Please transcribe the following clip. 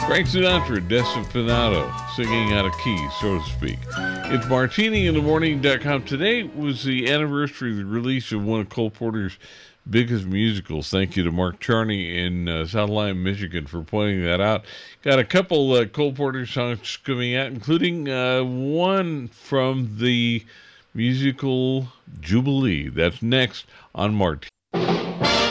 Frank Sinatra, Desafinado, singing out of key, so to speak. It's martiniinthemorning.com. Today was the anniversary of the release of one of Cole Porter's biggest musicals. Thank you to Mark Charney in South Lyon, Michigan for pointing that out. Got a couple Cole Porter songs coming out, including one from the musical Jubilee. That's next on Martini.